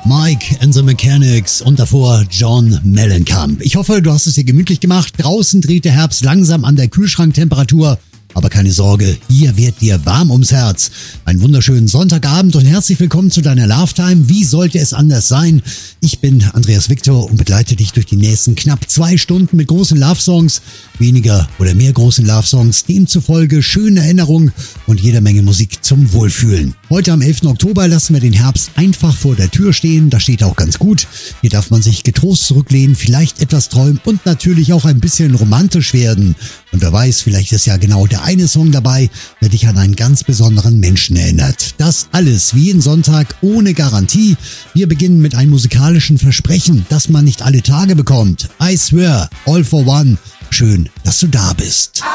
Mike and the Mechanics und davor John Mellencamp. Ich hoffe, du hast es dir gemütlich gemacht. Draußen dreht der Herbst langsam an der Kühlschranktemperatur. Aber keine Sorge, hier wird dir warm ums Herz. Einen wunderschönen Sonntagabend und herzlich willkommen zu deiner Love Time. Wie sollte es anders sein? Ich bin Andreas Victor und begleite dich durch die nächsten knapp 2 Stunden mit großen Love-Songs, weniger oder mehr großen Love-Songs, demzufolge schöne Erinnerungen und jede Menge Musik zum Wohlfühlen. Heute am 11. Oktober lassen wir den Herbst einfach vor der Tür stehen. Das steht auch ganz gut. Hier darf man sich getrost zurücklehnen, vielleicht etwas träumen und natürlich auch ein bisschen romantisch werden. Und wer weiß, vielleicht ist ja genau der eine Song dabei, der dich an einen ganz besonderen Menschen erinnert. Das alles wie jeden Sonntag ohne Garantie. Wir beginnen mit einem musikalischen Versprechen, das man nicht alle Tage bekommt. I swear, all for one. Schön, dass du da bist.